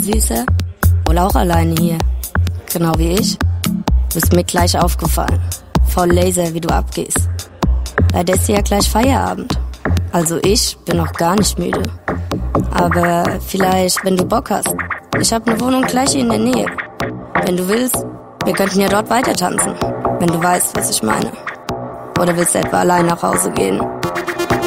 Süße? Wohl auch alleine hier. Genau wie ich. Du bist mir gleich aufgefallen. Voll Laser, wie du abgehst. Leider ist ja gleich Feierabend. Also ich bin noch gar nicht müde. Aber vielleicht, wenn du Bock hast. Ich hab ne Wohnung gleich hier in der Nähe. Wenn du willst, wir könnten ja dort weiter tanzen. Wenn du weißt, was ich meine. Oder willst du etwa allein nach Hause gehen?